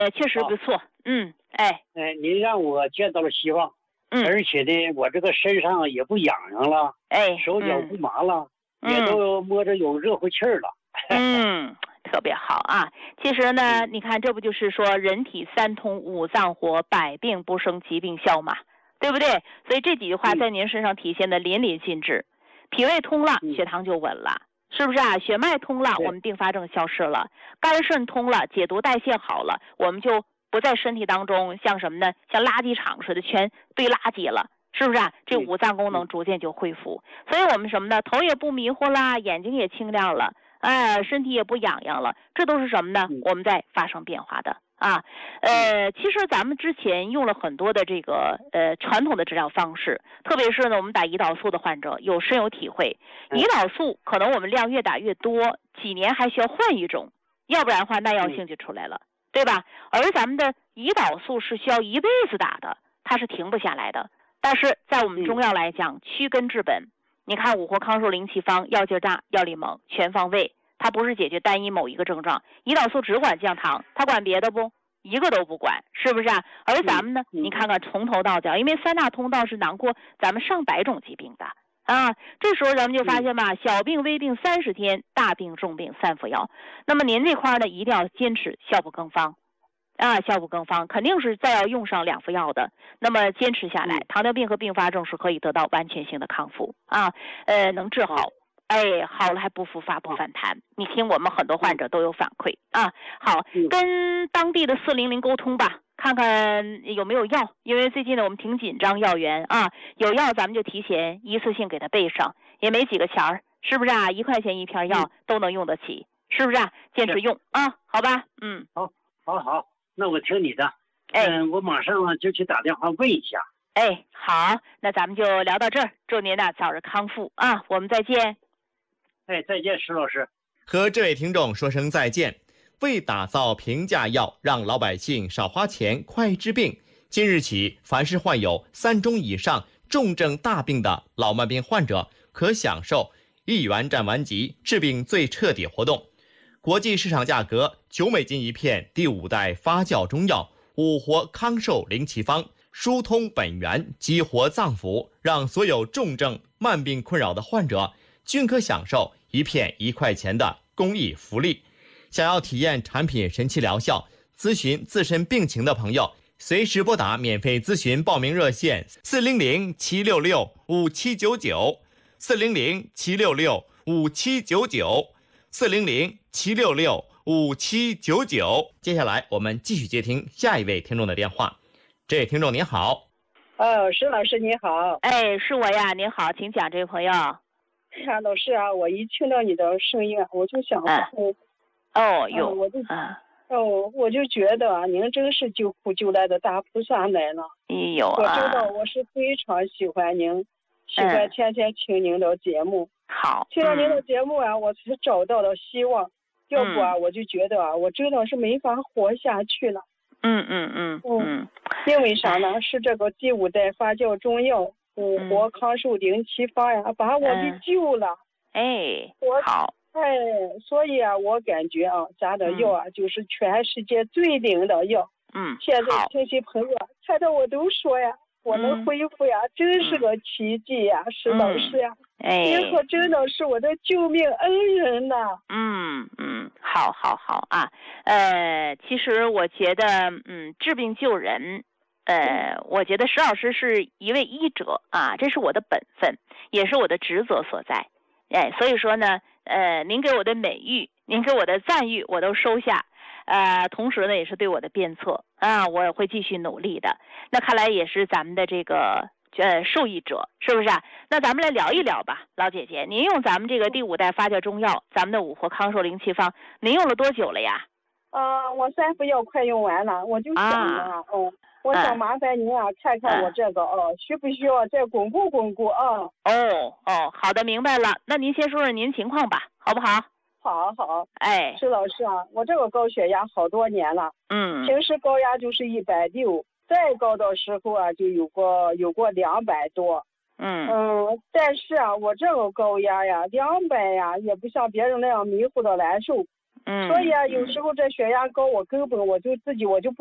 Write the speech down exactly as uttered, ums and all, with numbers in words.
呃，确实不错。嗯，哎， 哎，您让我见到了希望。 嗯， 而且呢，我这个身上也不痒痒了， 哎， 手脚不麻了， 嗯、 也都摸着有热乎气儿了。 嗯，特别好啊。其实呢，你看，这不就是说人体三通五脏活，百病不生，疾病消嘛，对不对？所以这几句话在您身上体现的淋漓尽致。脾胃通了，血糖就稳了。是不是啊？血脉通了，我们并发症消失了；肝肾通了，解毒代谢好了，我们就不在身体当中像什么呢？像垃圾场似的全堆垃圾了，是不是啊？这五脏功能逐渐就恢复，所以我们什么呢？头也不迷糊啦，眼睛也清亮了，哎，身体也不痒痒了，这都是什么呢？我们在发生变化的。啊，呃，其实咱们之前用了很多的这个呃传统的治疗方式，特别是呢，我们打胰岛素的患者有深有体会。胰岛素可能我们量越打越多，几年还需要换一种，要不然的话耐药性就出来了，对吧？而咱们的胰岛素是需要一辈子打的，它是停不下来的。但是在我们中药来讲，祛根治本，你看五活康寿灵气方，药劲大，药力猛，全方位。它不是解决单一某一个症状，胰岛素只管降糖，它管别的不？一个都不管，是不是啊？而咱们呢，嗯、你看看从头到脚，因为三大通道是囊括咱们上百种疾病的啊。这时候咱们就发现吧，嗯、小病微病三十天，大病重病三服药。那么您这块呢，一定要坚持效不更方啊，效不更方，肯定是再要用上两副药的。那么坚持下来，嗯、糖尿病和并发症是可以得到完全性的康复啊，呃，能治好。哎，好了还不复发不反弹，你听我们很多患者都有反馈啊。好，跟当地的四零零沟通吧，看看有没有药，因为最近呢我们挺紧张药源啊，有药咱们就提前一次性给他备上，也没几个钱儿，是不是啊？一块钱一片药都能用得起，是不是啊？坚持用啊，好吧？嗯， 好，好，好，那我听你的。 哎， 嗯，我马上就去打电话问一下。 哎，好，那咱们就聊到这儿，祝您呢早日康复啊，我们再见。 哎，再见，石老师。 和这位听众说声再见。为打造平价药，让老百姓少花钱、快治病，今日起，凡是患有三种以上重症大病的老慢病患者，可享受一元战完疾、治病最彻底活动。国际市场价格九美金一片，第五代发酵中药五活康寿灵气方，疏通本源，激活脏腑，让所有重症慢病困扰的患者均可享受一片一块钱的公益福利。想要体验产品神奇疗效，咨询自身病情的朋友，随时拨打免费咨询报名热线四零零七六六五七九九，四零零七六六五七九九，四零零七六六五七九九。接下来我们继续接听下一位听众的电话。这位听众您好。 哦，石老师你好。 哎，是我呀，您好，请讲，这位朋友。 哎呀，老师啊，我一听到你的声音啊，我就想， 嗯，哦哟， 我就， 啊， 哦，我就觉得啊，您真是救苦救难的大菩萨来了。 哎呦啊， 我知道我是非常喜欢您，喜欢天天听您的节目。 好， 听到您的节目啊，我才找到了希望。要不啊，我就觉得啊，我真的是没法活下去了。 嗯嗯嗯嗯， 因为啥呢？是这个第五代发酵中药五活康寿灵气方呀，把我给救了。 哎， 我好。 哎，所以啊，我感觉啊，咱的药啊，就是全世界最灵的药。 嗯， 现在亲戚朋友看到我都说呀，我能恢复呀，真是个奇迹呀，石老师呀。 哎， 您可真的是我的救命恩人呐。 嗯嗯，好好好啊，呃，其实我觉得，嗯，治病救人，呃，我觉得石老师是一位医者啊，这是我的本分，也是我的职责所在。哎，所以说呢，呃，您给我的美誉，您给我的赞誉，我都收下。呃，同时呢，也是对我的鞭策啊，我也会继续努力的。那看来也是咱们的这个呃受益者，是不是啊？那咱们来聊一聊吧，老姐姐，您用咱们这个第五代发酵中药，咱们的五活康寿灵气方，您用了多久了呀？ 啊、呃，我三副药快用完了，我就想啊，嗯、啊。我想麻烦您啊，看看我这个哦，需不需要再巩固巩固啊？ 哦哦，好的，明白了。那您先说说您情况吧，好不好？ 好好。 哎， 石老师啊，我这个高血压好多年了， 嗯， 平时高压就是一百六，再高的时候啊就有过有过两百多。 嗯嗯，但是啊，我这个高压呀，两百呀，也不像别人那样迷糊的难受。 嗯， 所以啊，有时候这血压高，我根本我就自己我就不。